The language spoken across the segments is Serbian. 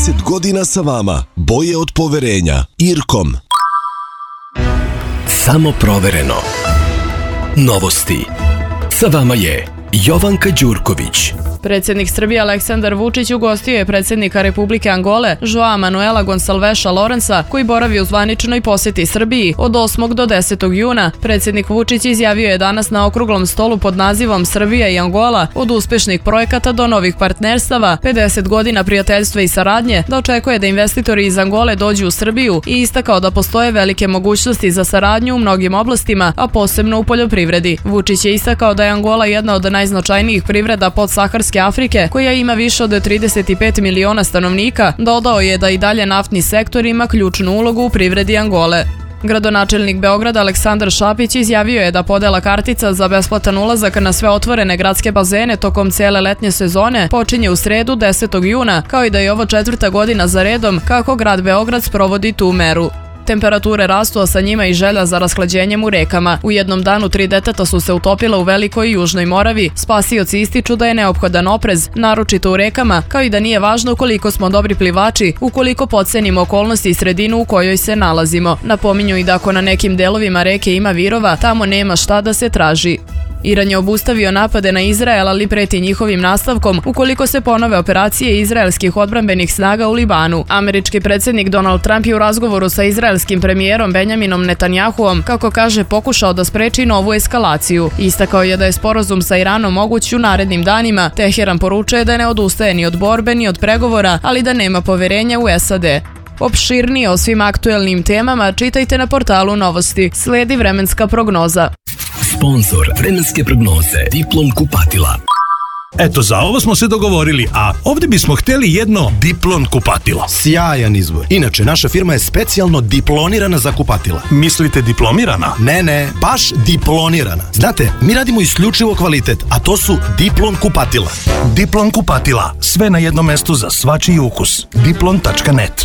30 godina sa vama. Boje od poverenja. Irkom. Samo provereno. Novosti. Sa vama je Jovanka Đurković. Predsjednik Srbije Aleksandar Vučić ugostio je predsjednika Republike Angole Joao Manuela Gonsalveša Lorensa, koji boravi u zvaničnoj posjeti Srbiji od 8. do 10. juna. Predsjednik Vučić izjavio je danas na okruglom stolu pod nazivom Srbija i Angola od uspješnih projekata do novih partnerstava, 50 godina prijateljstva i saradnje, da očekuje da investitori iz Angole dođu u Srbiju i istakao da postoje velike mogućnosti za saradnju u mnogim oblastima, a posebno u poljoprivredi. Vučić je istakao da je Angola jedna od najznačajnijih privreda podsaharske Afrike, koja ima više od 35 miliona stanovnika. Dodao je da i dalje naftni sektor ima ključnu ulogu u privredi Angole. Gradonačelnik Beograda Aleksandar Šapić izjavio je da podela kartica za besplatan ulazak na sve otvorene gradske bazene tokom cijele letnje sezone počinje u sredu 10. juna, kao i da je ovo 4. godina za redom kako grad Beograd sprovodi tu meru. Temperature rastu, a sa njima i želja za rashlađenjem u rekama. U jednom danu 3 deteta su se utopila u Velikoj i Južnoj Moravi. Spasioci ističu da je neophodan oprez, naročito u rekama, kao i da nije važno koliko smo dobri plivači, ukoliko podcenimo okolnosti i sredinu u kojoj se nalazimo. Napominju i da ako na nekim delovima reke ima virova, tamo nema šta da se traži. Iran je obustavio napade na Izrael, ali preti njihovim nastavkom ukoliko se ponove operacije izraelskih odbrambenih snaga u Libanu. Američki predsjednik Donald Trump je u razgovoru sa izraelskim premijerom Benjaminom Netanjahuom, kako kaže, pokušao da spreči novu eskalaciju. Istakao je da je sporazum sa Iranom moguć u narednim danima. Teheran poručuje da ne odustaje ni od borbe ni od pregovora, ali da nema poverenja u SAD. Opširnije o svim aktuelnim temama čitajte na portalu Novosti. Slijedi vremenska prognoza. Sponzor vremenske prognoze Diplom kupatila. Eto, za ovo smo se dogovorili, a ovdje bismo htjeli jedno Diplom kupatilo. Sjajan izbor. Inače, naša firma je specijalno diplonirana za kupatila. Mislite diplomirana? Ne, baš diplonirana. Znate, mi radimo isključivo kvalitet, a to su Diplom kupatila. Diplom kupatila. Sve na jednom mestu za svačiji ukus. Diplom.net.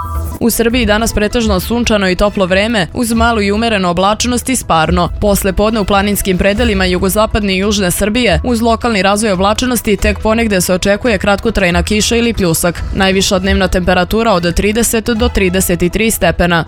U Srbiji danas pretežno sunčano i toplo vreme, uz malu i umerenu oblačnost i sparno. Posle podne u planinskim predelima jugozapadne i južne Srbije, uz lokalni razvoj oblačenosti, tek ponegde se očekuje kratkotrajna kiša ili pljusak. Najviša dnevna temperatura od 30 do 33 stepena.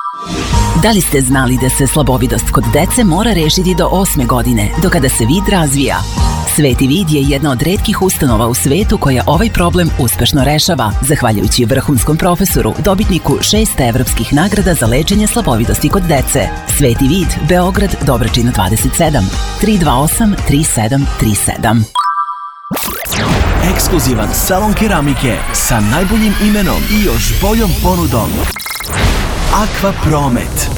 Da li ste znali da se slabovidost kod dece mora rešiti do 8. godine, do kada se vid razvija? Sveti vid je jedna od retkih ustanova u svetu koja ovaj problem uspešno rešava, zahvaljujući vrhunskom profesoru, dobitniku 6 evropskih nagrada za lečenje slabovidosti kod dece. Sveti vid, Beograd, Dobračina 27, 328 3737. Ekskluzivan salon keramike sa najboljim imenom i još boljom ponudom. Aqua Promet.